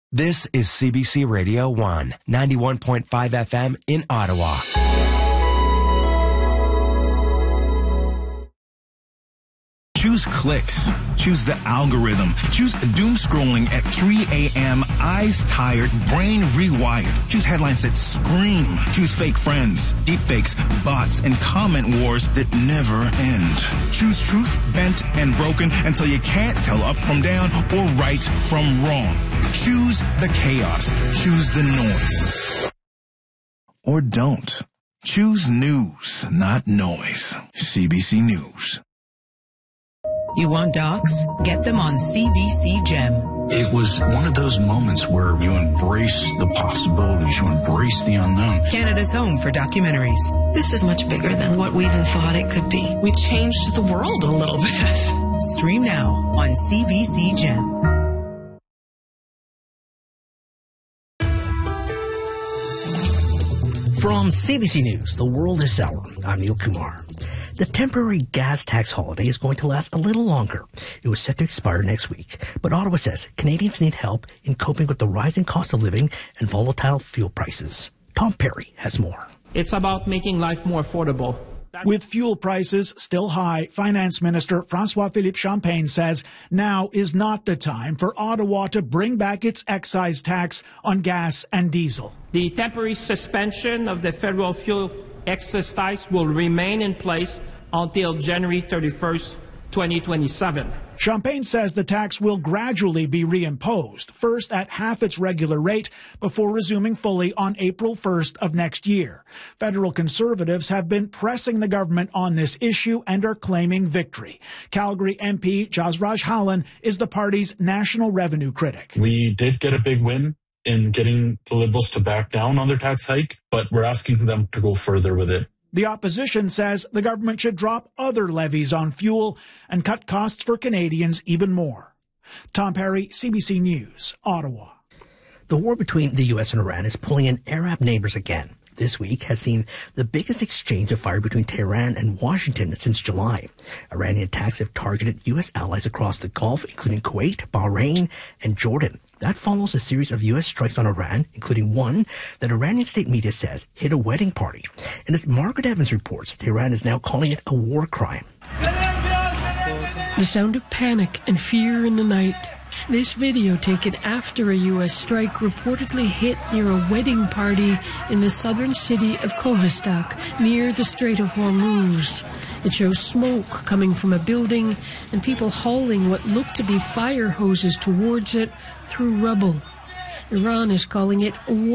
This is CBC Radio 1, 91.5 FM in Ottawa. Choose clicks. Choose the algorithm. Choose doom scrolling at 3 a.m. Eyes tired, brain rewired. Choose headlines that scream. Choose fake friends, deepfakes, bots, and comment wars that never end. Choose truth, bent and broken until you can't tell up from down or right from wrong. Choose the chaos. Choose the noise. Or don't. Choose news, not noise. CBC News. You want docs? Get them on CBC Gem. It was one of those moments where you embrace the possibilities, you embrace the unknown. Canada's home for documentaries. This is much bigger than what we even thought it could be. We changed the world a little bit. Stream now on CBC Gem. From CBC News, The World is Sour, I'm Neil Kumar. The temporary gas tax holiday is going to last a little longer. It was set to expire next week, but Ottawa says Canadians need help in coping with the rising cost of living and volatile fuel prices. Tom Perry has more. It's about making life more affordable. With fuel prices still high, Finance Minister François-Philippe Champagne says now is not the time for Ottawa to bring back its excise tax on gas and diesel. The temporary suspension of the federal fuel excise tax will remain in place until January 31st, 2027. Champagne says the tax will gradually be reimposed, first at half its regular rate before resuming fully on April 1st of next year. Federal Conservatives have been pressing the government on this issue and are claiming victory. Calgary MP Jasraj Hallan is the party's national revenue critic. We did get a big win in getting the Liberals to back down on their tax hike, but we're asking them to go further with it. The opposition says the government should drop other levies on fuel and cut costs for Canadians even more. Tom Perry, CBC News, Ottawa. The war between the U.S. and Iran is pulling in Arab neighbors again. This week has seen the biggest exchange of fire between Tehran and Washington since July. Iranian attacks have targeted U.S. allies across the Gulf, including Kuwait, Bahrain, and Jordan. That follows a series of U.S. strikes on Iran, including one that Iranian state media says hit a wedding party. And as Margaret Evans reports, Tehran is now calling it a war crime. The sound of panic and fear in the night. This video taken after a U.S. strike reportedly hit near a wedding party in the southern city of Kohostak, near the Strait of Hormuz. It shows smoke coming from a building and people hauling what looked to be fire hoses towards it through rubble. Iran is calling it a war